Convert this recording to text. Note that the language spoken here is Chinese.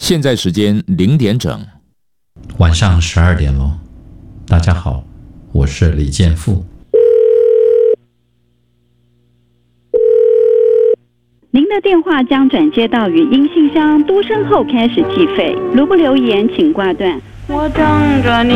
现在时间0点整， 晚上12点咯。大家好，我是李建富。 您的电话将转接到语音信箱，嘟声后开始计费。如不留言，请挂断。 我等着你